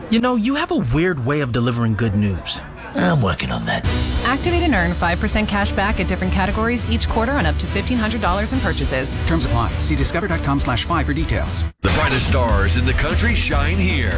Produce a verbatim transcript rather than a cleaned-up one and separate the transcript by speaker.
Speaker 1: You know, you have a weird way of delivering good news.
Speaker 2: I'm working on that.
Speaker 3: Activate and earn five percent cash back at different categories each quarter on up to fifteen hundred dollars in purchases.
Speaker 4: Terms apply. See discover.com slash five for details.
Speaker 5: The brightest stars in the country shine here.